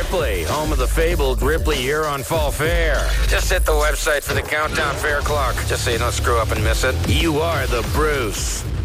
Ripley, home of the fabled Ripley Huron Fall Fair. Just hit the website for the countdown fair clock, just so you don't screw up and miss it. You are the Bruce.